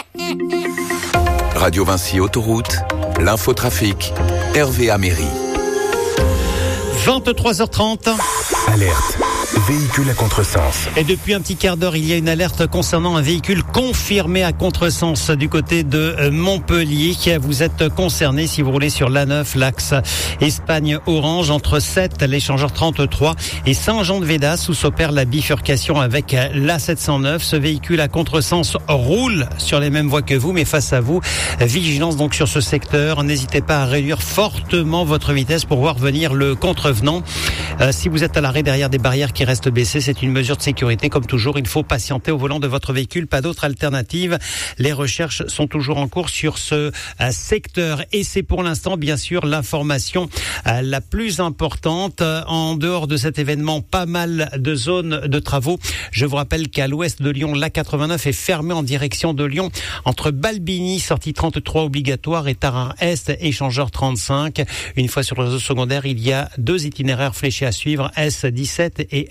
Radio Vinci Autoroute, l'infotrafic, Hervé Améry. 23h30. Alerte. Véhicule à contresens. Et depuis un petit quart d'heure, il y a une alerte concernant un véhicule confirmé à contresens du côté de Montpellier. Vous êtes concerné si vous roulez sur l'A9, l'axe Espagne-Orange, entre 7, l'échangeur 33 et Saint-Jean-de-Védas, où s'opère la bifurcation avec l'A709. Ce véhicule à contresens roule sur les mêmes voies que vous, mais face à vous, vigilance donc sur ce secteur. N'hésitez pas à réduire fortement votre vitesse pour voir venir le contrevenant. Si vous êtes à l'arrêt derrière des barrières qui restent baissées, c'est une mesure de sécurité. Comme toujours, il faut patienter au volant de votre véhicule. Pas d'autre alternative. Les recherches sont toujours en cours sur ce secteur. Et c'est pour l'instant, bien sûr, l'information la plus importante. En dehors de cet événement, pas mal de zones de travaux. Je vous rappelle qu'à l'ouest de Lyon, l'A89 est fermée en direction de Lyon entre Balbigny, sortie 33 obligatoire, et Tarare-Est, échangeur 35. Une fois sur le réseau secondaire, il y a 2 itinéraires fléchés à suivre, S17 et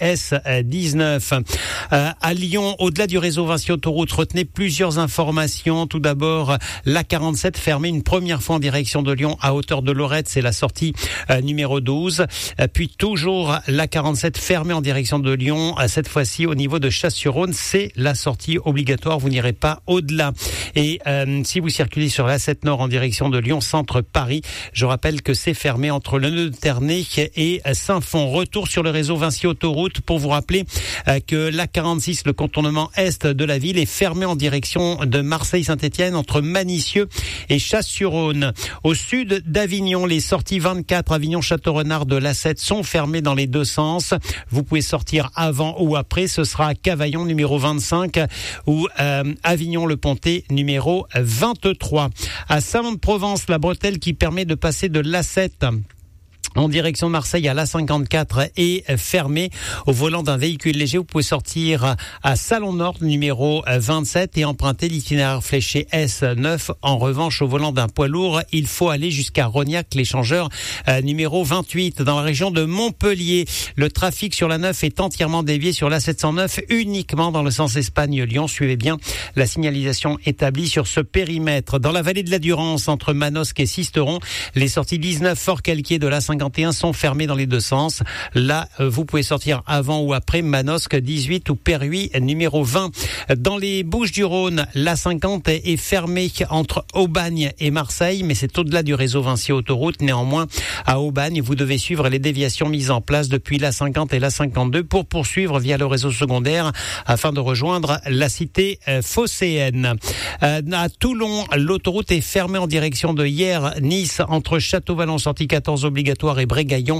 S19. À Lyon, au-delà du réseau Vinci Autoroute, retenez plusieurs informations. Tout d'abord, l'A47 fermée une première fois en direction de Lyon à hauteur de Lorette, c'est la sortie numéro 12. Puis toujours l'A47 fermée en direction de Lyon, cette fois-ci au niveau de Chasse-sur-Rhône, c'est la sortie obligatoire, vous n'irez pas au-delà. Et si vous circulez sur l'A7 Nord en direction de Lyon, centre Paris, je rappelle que c'est fermé entre le nœud de Ternay et Saint-Fond. Retour sur le réseau Vinci Autoroute pour vous rappeler que l'A46, le contournement est de la ville, est fermé en direction de Marseille-Saint-Étienne entre Manicieux et Chasse-sur-Rhône. Au sud d'Avignon, les sorties 24 Avignon-Château-Renard de l'A7 sont fermées dans les deux sens. Vous pouvez sortir avant ou après. Ce sera à Cavaillon numéro 25 ou Avignon-le-Pontet numéro 23. À Saint-Mond-de-Provence, la bretelle qui permet de passer de l'A7 en direction de Marseille à l'A54 est fermée. Au volant d'un véhicule léger, vous pouvez sortir à Salon-Nord numéro 27 et emprunter l'itinéraire fléché S9. En revanche, au volant d'un poids lourd, il faut aller jusqu'à Rognac, l'échangeur numéro 28. Dans la région de Montpellier, le trafic sur la 9 est entièrement dévié sur l'A709 uniquement dans le sens Espagne-Lyon. Suivez bien la signalisation établie sur ce périmètre. Dans la vallée de la Durance, entre Manosque et Sisteron, les sorties 19 Fort-Calquier de l'A51 sont fermés dans les deux sens. Là, vous pouvez sortir avant ou après Manosque 18 ou Perhuis numéro 20. Dans les Bouches-du-Rhône, l'A50 est fermée entre Aubagne et Marseille, mais c'est au-delà du réseau Vinci Autoroute. Néanmoins, à Aubagne, vous devez suivre les déviations mises en place depuis l'A50 et l'A52 pour poursuivre via le réseau secondaire afin de rejoindre la cité phocéenne. À Toulon, l'autoroute est fermée en direction de Hyères-Nice entre Château-Vallon, sortie 14 obligatoire, et Brégaillon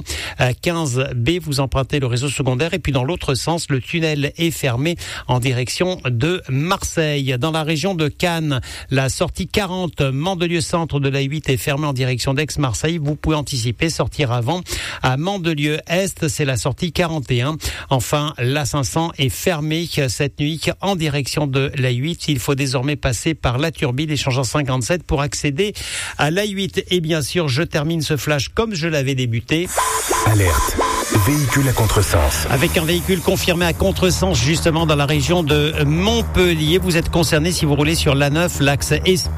15B. Vous empruntez le réseau secondaire. Et puis dans l'autre sens, le tunnel est fermé en direction de Marseille. Dans la région de Cannes, la sortie 40 Mandelieu-Centre de la 8 est fermée en direction d'Aix-Marseille. Vous pouvez anticiper, sortir avant. À Mandelieu-Est, c'est la sortie 41. Enfin, l'A500 est fermée cette nuit en direction de la 8. Il faut désormais passer par la Turbine, échangeant 57 pour accéder à la 8. Et bien sûr, je termine ce flash comme je l'avais débuté. Alerte. Véhicule à contresens. Avec un véhicule confirmé à contresens justement dans la région de Montpellier. Vous êtes concerné si vous roulez sur l'A9, l'axe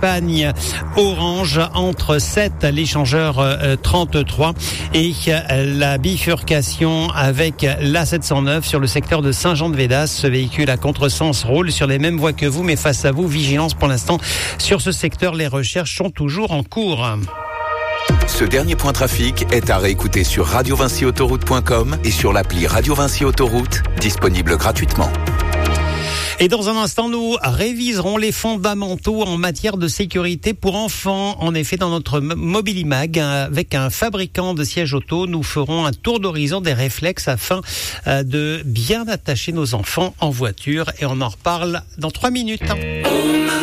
Espagne-Orange, entre 7, l'échangeur 33 et la bifurcation avec l'A709 sur le secteur de Saint-Jean-de-Védas. Ce véhicule à contresens roule sur les mêmes voies que vous, mais face à vous, vigilance pour l'instant sur ce secteur. Les recherches sont toujours en cours. Ce dernier point trafic est à réécouter sur radiovinciautoroute.com et sur l'appli Radio Vinci Autoroute, disponible gratuitement. Et dans un instant, nous réviserons les fondamentaux en matière de sécurité pour enfants. En effet, dans notre Mobilimag, avec un fabricant de sièges auto, nous ferons un tour d'horizon des réflexes afin de bien attacher nos enfants en voiture. Et on en reparle dans 3 minutes.